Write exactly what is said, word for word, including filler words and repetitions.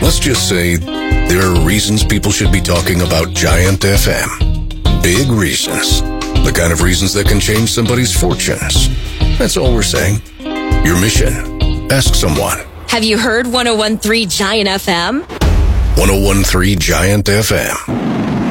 Let's just say there are reasons people should be talking about Giant F M. Big reasons. The kind of reasons that can change somebody's fortunes. That's all we're saying. Your mission. Ask someone. Have you heard one oh one point three Giant F M? one oh one point three Giant F M.